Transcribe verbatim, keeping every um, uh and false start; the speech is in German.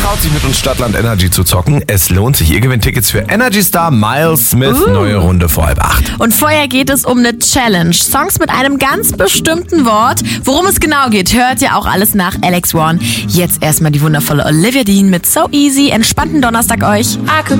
traut sich mit uns Stadtland Energy zu zocken? Es lohnt sich. Ihr gewinnt Tickets für Energy Star Miles Smith. Uh. Neue Runde vor halb acht. Und vorher geht es um eine Challenge. Songs mit einem ganz bestimmten Wort. Worum es genau geht, hört ihr auch alles nach Alex One. Jetzt erstmal die wundervolle Olivia Dean mit So Easy. Entspannten Donnerstag euch. I could